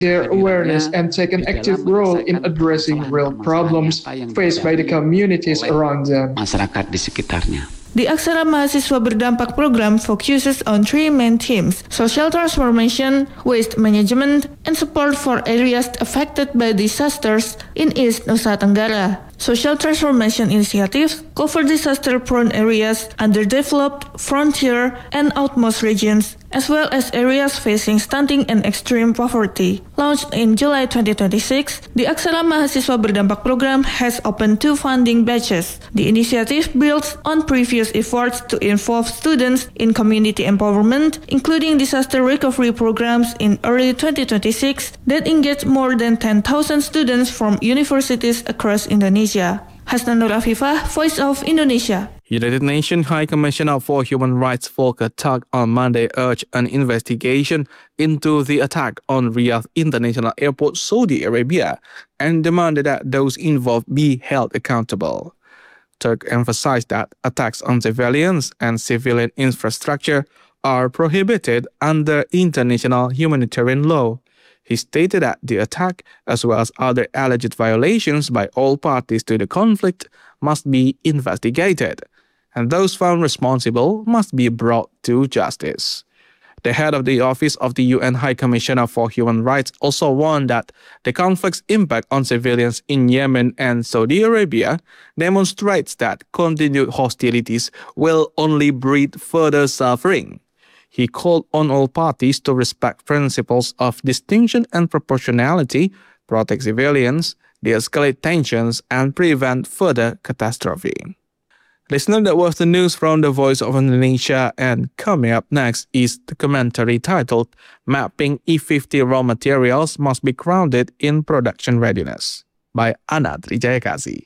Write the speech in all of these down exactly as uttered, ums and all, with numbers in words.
their awareness and take an active role in addressing real problems faced by the communities around them. Masyarakat di sekitarnya. The Aksara Mahasiswa Berdampak program focuses on three main themes: social transformation, waste management, and support for areas affected by disasters in East Nusa Tenggara. Social transformation initiatives cover disaster-prone areas, underdeveloped, frontier, and outmost regions, as well as areas facing stunting and extreme poverty. Launched in July twenty twenty-six, the Aksara Mahasiswa Berdampak program has opened two funding batches. The initiative builds on previous efforts to involve students in community empowerment, including disaster recovery programs in early twenty twenty-six that engage more than ten thousand students from universities across Indonesia. Hasna Nur Afifah, Voice of Indonesia. United Nations High Commissioner for Human Rights Volker Turk on Monday urged an investigation into the attack on Riyadh International Airport, Saudi Arabia, and demanded that those involved be held accountable. Turk emphasized that attacks on civilians and civilian infrastructure are prohibited under international humanitarian law. He stated that the attack, as well as other alleged violations by all parties to the conflict, must be investigated, and those found responsible must be brought to justice. The head of the Office of the U N High Commissioner for Human Rights also warned that the conflict's impact on civilians in Yemen and Saudi Arabia demonstrates that continued hostilities will only breed further suffering. He called on all parties to respect principles of distinction and proportionality, protect civilians, de-escalate tensions, and prevent further catastrophe. Listener, that was the news from the Voice of Indonesia, and coming up next is the commentary titled Mapping E fifty Raw Materials Must Be Grounded in Production Readiness by Anna Trijayakasi.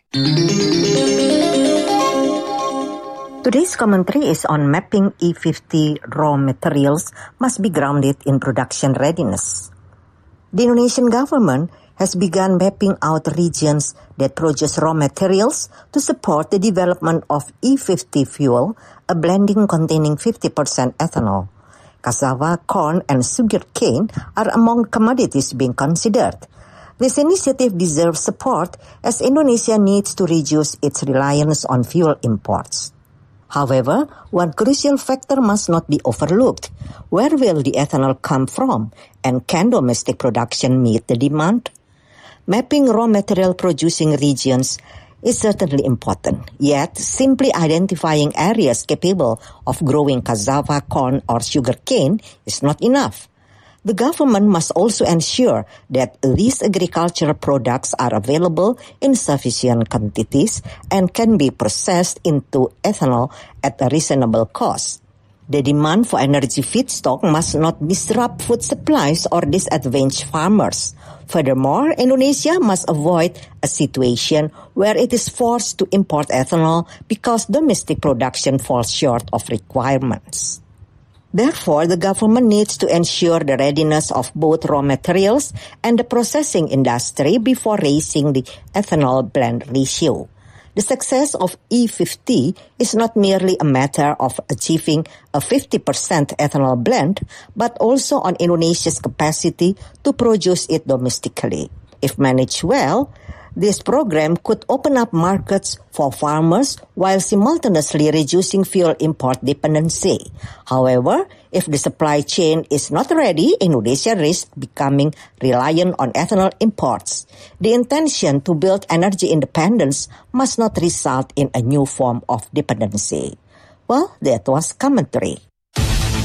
Today's commentary is on mapping E fifty raw materials must be grounded in production readiness. The Indonesian government has begun mapping out regions that produce raw materials to support the development of E fifty fuel, a blending containing fifty percent ethanol. Cassava, corn, and sugarcane are among commodities being considered. This initiative deserves support as Indonesia needs to reduce its reliance on fuel imports. However, one crucial factor must not be overlooked. Where will the ethanol come from, and can domestic production meet the demand? Mapping raw material producing regions is certainly important, yet simply identifying areas capable of growing cassava, corn, or sugarcane is not enough. The government must also ensure that these agricultural products are available in sufficient quantities and can be processed into ethanol at a reasonable cost. The demand for energy feedstock must not disrupt food supplies or disadvantage farmers. Furthermore, Indonesia must avoid a situation where it is forced to import ethanol because domestic production falls short of requirements. Therefore, the government needs to ensure the readiness of both raw materials and the processing industry before raising the ethanol blend ratio. The success of E fifty is not merely a matter of achieving a fifty percent ethanol blend, but also on Indonesia's capacity to produce it domestically. If managed well, this program could open up markets for farmers while simultaneously reducing fuel import dependency. However, if the supply chain is not ready, Indonesia risks becoming reliant on ethanol imports. The intention to build energy independence must not result in a new form of dependency. Well, that was commentary.